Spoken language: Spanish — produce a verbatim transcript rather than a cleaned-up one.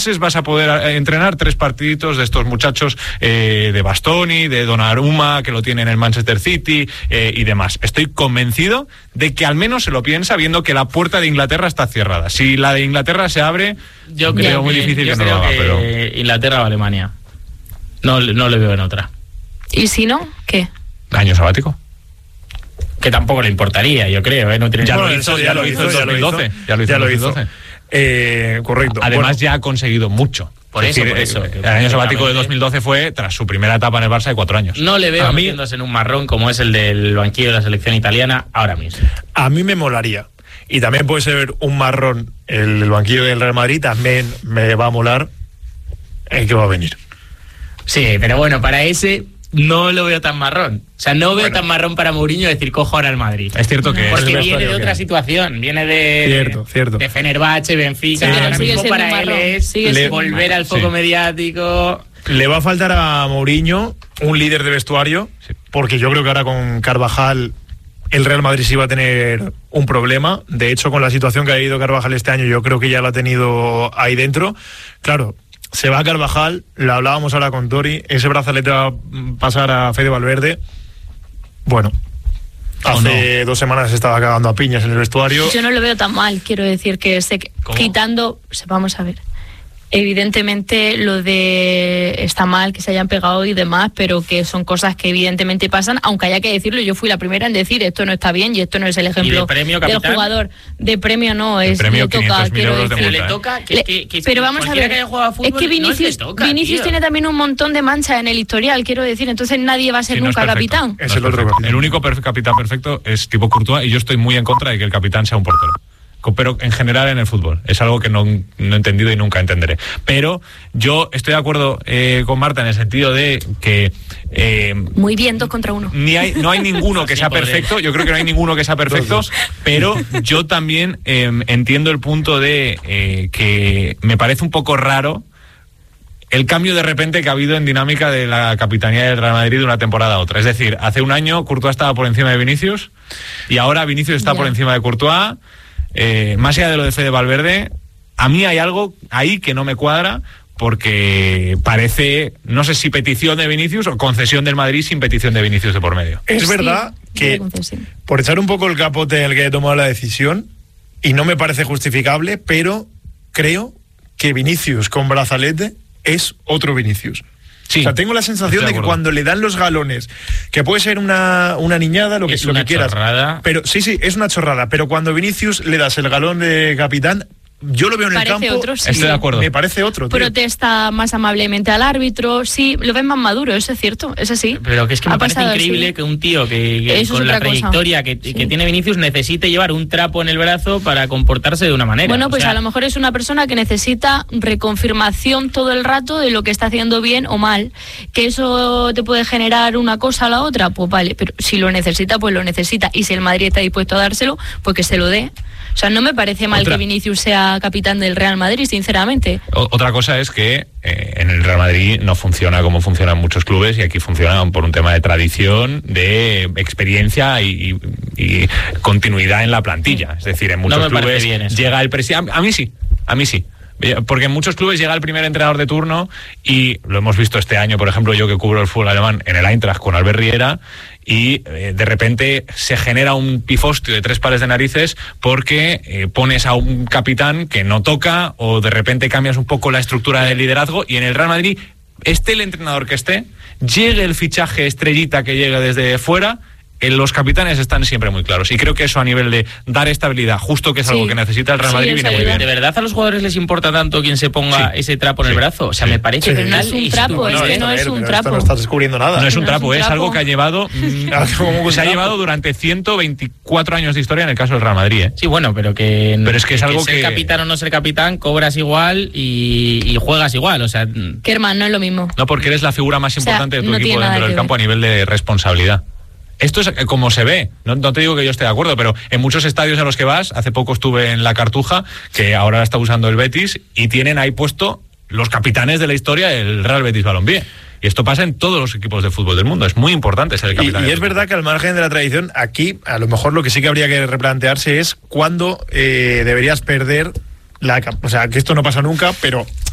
meses vas a poder entrenar tres partiditos de estos muchachos eh, de Bastoni, de Donnarumma, que lo tiene en el Manchester City eh, y demás. Estoy convencido de que al menos se lo piensa, viendo que la puerta de Inglaterra está cerrada. Si la de Inglaterra se abre, yo creo muy difícil que no lo haga. Pero Inglaterra o Alemania. No, no le veo en otra. ¿Y si no? ¿Qué? ¿Año sabático? Que tampoco le importaría, yo creo, ¿eh? No tiene ya, lo hizo, ya lo hizo en dos mil doce. Ya lo hizo en dos mil doce. Eh, correcto. Además, bueno, ya ha conseguido mucho. Por es eso, decir, por eso. El año sabático de dos mil doce fue tras su primera etapa en el Barça de cuatro años. No le veo a mí, metiéndose en un marrón como es el del banquillo de la selección italiana ahora mismo. A mí me molaría. Y también puede ser un marrón el, el banquillo del Real Madrid. También me va a molar el que va a venir. Sí, pero bueno, para ese no lo veo tan marrón. O sea, no veo bueno. tan marrón para Mourinho decir cojo ahora al Madrid. Es cierto que porque es viene de otra que... situación, viene de cierto, cierto. de Fenerbahce, Benfica, sí, ahora mismo para él es sigue volver al foco sí. mediático. Le va a faltar a Mourinho un líder de vestuario, sí. porque yo creo que ahora con Carvajal el Real Madrid sí va a tener un problema. De hecho, con la situación que ha ido Carvajal este año, yo creo que ya lo ha tenido ahí dentro. Claro, se va a Carvajal, lo hablábamos ahora con Tori, ese brazalete va a pasar a Fede Valverde. Bueno, hace no. dos semanas se estaba cagando a piñas en el vestuario. Yo no lo veo tan mal, quiero decir que se, quitando, vamos a ver, evidentemente lo de está mal que se hayan pegado y demás, pero que son cosas que evidentemente pasan, aunque haya que decirlo. Yo fui la primera en decir esto no está bien y esto no es el ejemplo de premio, del jugador. De premio no, es premio le toca, quiero decir. Pero le toca que, que, que, pero vamos a ver, que fútbol, es que Vinicius, no toca, Vinicius tiene también un montón de manchas en el historial, quiero decir, entonces nadie va a ser sí, nunca no es capitán. Es no el, otro el único perfe- capitán perfecto es tipo Courtois, y yo estoy muy en contra de que el capitán sea un portero. Pero en general en el fútbol es algo que no, no he entendido y nunca entenderé. Pero yo estoy de acuerdo eh, con Marta en el sentido de que eh, muy bien, dos contra uno. Ni hay, no hay ninguno que sea perfecto. Yo creo que no hay ninguno que sea perfecto. Pero yo también eh, entiendo el punto de eh, que me parece un poco raro el cambio de repente que ha habido en dinámica de la capitanía del Real Madrid de una temporada a otra. Es decir, hace un año Courtois estaba por encima de Vinicius y ahora Vinicius está yeah. por encima de Courtois. Eh, más allá de lo de Fede Valverde, a mí hay algo ahí que no me cuadra, porque parece, no sé si petición de Vinicius o concesión del Madrid sin petición de Vinicius de por medio. Es verdad sí, que, por echar un poco el capote en el que he tomado la decisión, y no me parece justificable, pero creo que Vinicius con brazalete es otro Vinicius. Sí, o sea, tengo la sensación de, de que cuando le dan los galones, que puede ser una, una niñada, lo que, es lo una que quieras, chorrada. Pero sí, sí, es una chorrada, pero cuando Vinicius le das el galón de capitán, yo lo veo en parece el campo, otro, sí. Estoy de acuerdo. Me parece otro, tío. Protesta más amablemente al árbitro, sí, lo ven más maduro, eso es cierto, eso sí. Pero que es que me parece increíble así. que un tío que, que con la trayectoria que, sí. que tiene Vinicius necesite llevar un trapo en el brazo para comportarse de una manera. Bueno, pues o sea, a lo mejor es una persona que necesita reconfirmación todo el rato de lo que está haciendo bien o mal, que eso te puede generar una cosa a la otra, pues vale, pero si lo necesita, pues lo necesita, y si el Madrid está dispuesto a dárselo, pues que se lo dé. O sea, no me parece mal Otra. que Vinicius sea capitán del Real Madrid, sinceramente. O- otra cosa es que eh, en el Real Madrid no funciona como funcionan muchos clubes, y aquí funciona por un tema de tradición, de experiencia y, y, y continuidad en la plantilla. Es decir, en muchos no me clubes bien eso. llega el presidente... A mí sí, a mí sí. Porque en muchos clubes llega el primer entrenador de turno, y lo hemos visto este año, por ejemplo, yo que cubro el fútbol alemán en el Eintracht con Albert Riera, y eh, de repente se genera un pifostio de tres pares de narices porque eh, pones a un capitán que no toca, o de repente cambias un poco la estructura del liderazgo, y en el Real Madrid, esté el entrenador que esté, llegue el fichaje estrellita que llegue desde fuera, los capitanes están siempre muy claros, y creo que eso a nivel de dar estabilidad, justo que es sí. algo que necesita el Real Madrid, sí, viene muy bien. ¿De verdad a los jugadores les importa tanto quien se ponga sí. ese trapo en sí. el brazo? O sea, sí. me parece sí. que no es un trapo, es que no es un trapo. No estás descubriendo nada. No es un no trapo, es, un es trapo. algo que ha llevado mmm, se ha llevado durante ciento veinticuatro años de historia en el caso del Real Madrid, ¿eh? Sí, bueno, pero que pero es que es que algo ser que capitán o no ser capitán, cobras igual y, y juegas igual, o sea, que hermano, no es lo mismo. No, porque eres la figura más importante o sea, de tu no equipo dentro del campo a nivel de responsabilidad. Esto es como se ve, no, no te digo que yo esté de acuerdo, pero en muchos estadios a los que vas, hace poco estuve en la Cartuja, que ahora la está usando el Betis, y tienen ahí puesto los capitanes de la historia del Real Betis Balompié. Y esto pasa en todos los equipos de fútbol del mundo, es muy importante ser el capitán. Y, y es verdad que al margen de la tradición, aquí a lo mejor lo que sí que habría que replantearse es cuándo eh, deberías perder la... O sea, que esto no pasa nunca, pero